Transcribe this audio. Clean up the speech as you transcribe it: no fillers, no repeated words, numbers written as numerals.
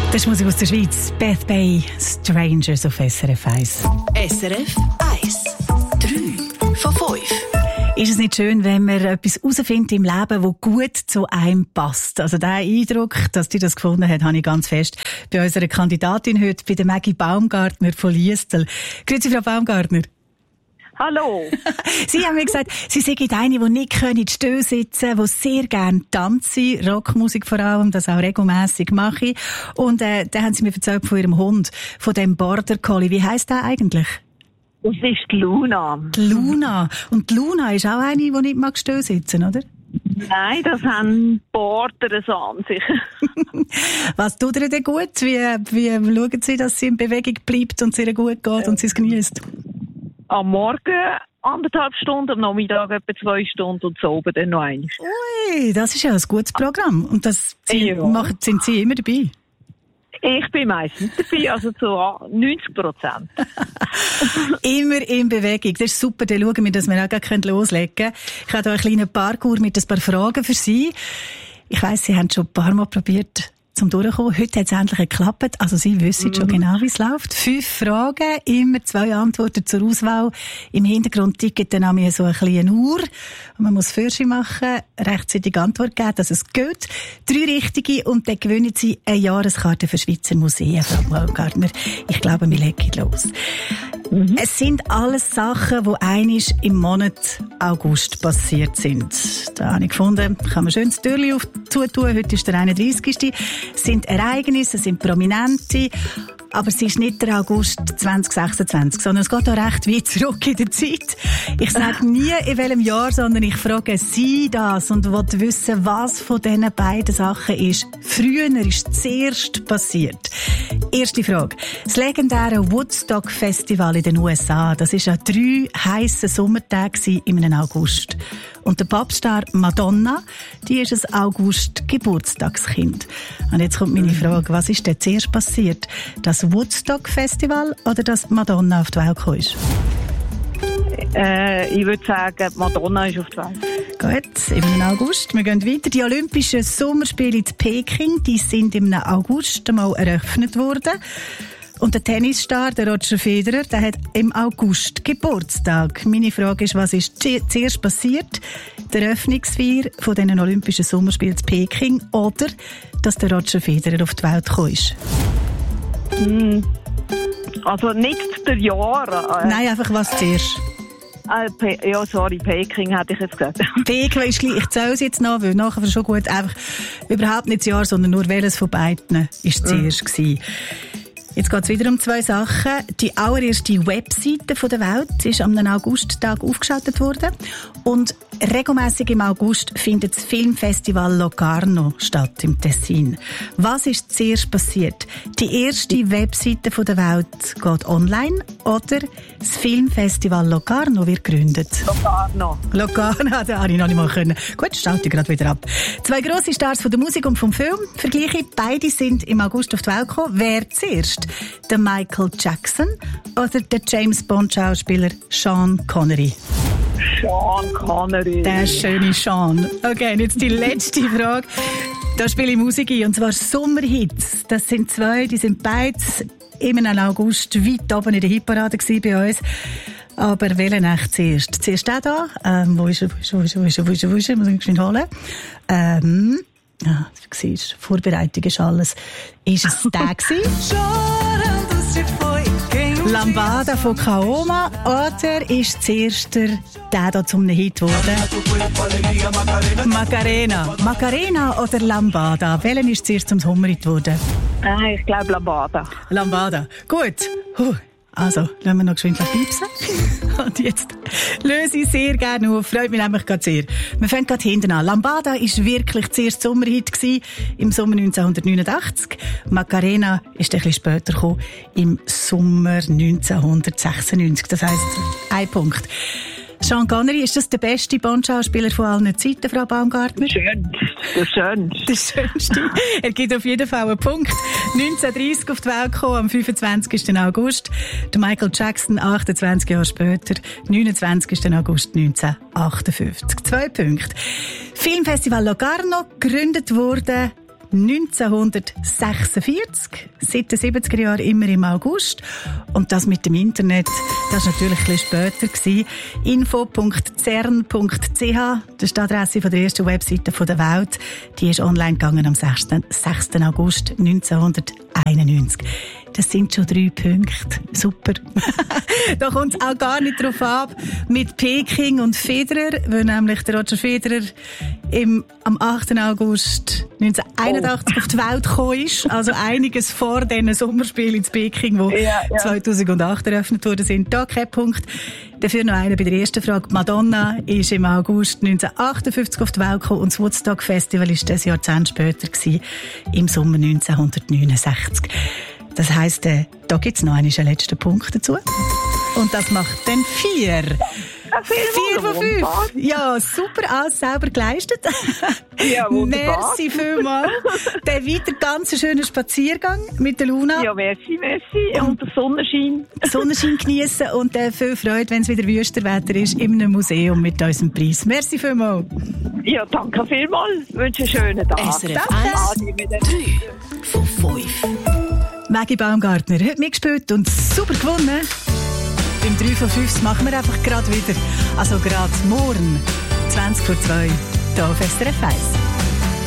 Das ist Musik aus der Schweiz. Beth Bay, Strangers auf SRF 1. SRF 1. 3 von 5. Ist es nicht schön, wenn man etwas herausfindet im Leben, das gut zu einem passt? Also der Eindruck, dass die das gefunden hat, habe ich ganz fest bei unserer Kandidatin heute, bei der Maggie Baumgartner von Liestel. Grüezi, Frau Baumgartner. Hallo. Sie haben mir gesagt, Sie sind eine, die nicht in die Stühle sitzen, die sehr gerne tanzen, Rockmusik vor allem, das auch regelmässig mache. Und da haben Sie mir erzählt von Ihrem Hund, von dem Border Collie. Wie heisst der eigentlich? Das ist die Luna. Die Luna. Und die Luna ist auch eine, die nicht mag still sitzen, oder? Nein, das haben Border so an sich. Was tut ihr denn gut? Wie schauen Sie, dass sie in Bewegung bleibt und es ihr gut geht und sie es genießt? Am Morgen 1,5 Stunden, am Nachmittag etwa 2 Stunden und so oben dann noch eins. Ui, das ist ja ein gutes Programm. Und das sind Sie immer dabei? Ich bin meistens dabei, also zu 90%. Immer in Bewegung. Das ist super. Dann schauen wir, dass wir auch loslegen können. Ich habe hier einen kleinen Parkour mit ein paar Fragen für Sie. Ich weiss, Sie haben schon ein paar Mal probiert, zum Durchkommen. Heute hat es endlich geklappt. Also Sie wissen schon genau, wie es läuft. 5 Fragen, immer 2 Antworten zur Auswahl. Im Hintergrund tickt dann auch so eine kleine Uhr. Und man muss Fürsche machen, rechtzeitig Antwort geben, dass es geht. 3 richtige und dann gewinnen Sie eine Jahreskarte für Schweizer Museen, Frau Baumgartner. Ich glaube, wir legen los. Es sind alles Sachen, die einmal im Monat August passiert sind. Da habe ich gefunden, kann man schön das Türchen zutun. Heute ist der 31. Es sind Ereignisse, es sind Prominente. Aber es ist nicht der August 2026, sondern es geht auch recht weit zurück in der Zeit. Ich sage nie, in welchem Jahr, sondern ich frage Sie das und will wissen, was von diesen beiden Sachen ist. Früher ist zuerst passiert. Erste Frage. Das legendäre Woodstock Festival in den USA, das war an 3 heissen Sommertagen im August. Und der Popstar Madonna, die ist ein August-Geburtstagskind. Und jetzt kommt meine Frage, was ist denn zuerst passiert? Das Woodstock-Festival oder dass Madonna auf die Welt gekommen ist? Ich würde sagen, Madonna ist auf die Welt. Gut, im August. Wir gehen weiter. Die Olympischen Sommerspiele in Peking, die sind im August einmal eröffnet worden. Und der Tennisstar, der Roger Federer, der hat im August Geburtstag. Meine Frage ist, was ist zuerst passiert? Der Eröffnungsfeier von den Olympischen Sommerspielen in Peking oder dass der Roger Federer auf die Welt gekommen ist? Also nicht der Jahr. Nein, einfach was zuerst. Peking hätte ich jetzt gesagt. Peking ist gleich. Ich zähle es jetzt noch, weil nachher schon gut. Einfach überhaupt nicht das Jahr, sondern nur welches von beiden ist zuerst gewesen. Jetzt geht es wieder um 2 Sachen. Die allererste Webseite der Welt ist am Augusttag aufgeschaltet worden. Und regelmässig im August findet das Filmfestival Locarno statt im Tessin. Was ist zuerst passiert? Die erste Webseite der Welt geht online oder das Filmfestival Locarno wird gegründet? Locarno, da habe ich noch nicht mal können. Gut, schalte ich gerade wieder ab. 2 grosse Stars von der Musik und vom Film. Vergleiche, beide sind im August auf die Welt gekommen. Wer zuerst? Der Michael Jackson oder der James Bond Schauspieler Sean Connery? Sean Connery. Der schöne Sean. Okay, und jetzt die letzte Frage. Da spiele ich Musik ein, und zwar Sommerhits. Das sind 2, die sind beide im August weit oben in der Hitparade bei uns. Aber welchen echt zuerst? Zuerst der da. Wo ist er? Muss ich schnell holen. Du siehst, Vorbereitung ist alles. Ist es der gewesen? Lambada von Kaoma oder ist zuerst der da zum Hit geworden? Macarena oder Lambada? Welchen ist zuerst zum Sommerhit geworden? Ich glaube Lambada. Lambada. Gut. Also, lassen wir noch geschwind piepsen. Und jetzt löse ich sehr gerne auf. Freut mich nämlich gerade sehr. Wir fangen gerade hinten an. Lambada war wirklich zuerst Sommerhit gewesen, im Sommer 1989. Macarena ist ein bisschen später gekommen, im Sommer 1996. Das heisst, 1 Punkt. Sean Connery, ist das der beste Bond-Schauspieler von allen Zeiten, Frau Baumgartner? Der Schönste. Der Schönste. Er gibt auf jeden Fall einen Punkt. 1930 auf die Welt gekommen, am 25. August. Der Michael Jackson 28 Jahre später, 29. August 1958. 2 Punkte. Filmfestival Locarno, gegründet wurde 1946, seit den 70er Jahren immer im August. Und das mit dem Internet, das war natürlich ein bisschen später gewesen. info.cern.ch, das ist die Adresse von der ersten Webseite der Welt. Die ist online gegangen am 6. August 1991. Das sind schon 3 Punkte. Super. Da kommt es auch gar nicht drauf ab mit Peking und Federer, weil nämlich der Roger Federer am 8. August 1981 auf die Welt gekommen ist. Also einiges vor diesen Sommerspielen in Peking, die 2008 eröffnet worden sind. Da kein Punkt. Dafür noch einer bei der ersten Frage. Madonna ist im August 1958 auf die Welt gekommen und das Woodstock Festival ist das Jahrzehnt später gewesen, im Sommer 1969. Das heisst, da gibt es noch einen letzten Punkt dazu. Und das macht dann 4. 4 von 5. Ja, super, alles selber geleistet. Ja, wunderbar. Merci vielmals. Dann weiter ganz schöner Spaziergang mit der Luna. Ja, merci. Und der Sonnenschein. Sonnenschein geniessen und viel Freude, wenn es wieder Wüstenwetter ist, in einem Museum mit unserem Preis. Merci vielmals. Ja, danke vielmals. Ich wünsche einen schönen Tag. SRF 1, 3 von 5. Maggie Baumgartner hat mitgespielt und super gewonnen. Beim 3 von 5 machen wir einfach gerade wieder. Also gerade morgen, 20 vor 2, hier auf SRF 1.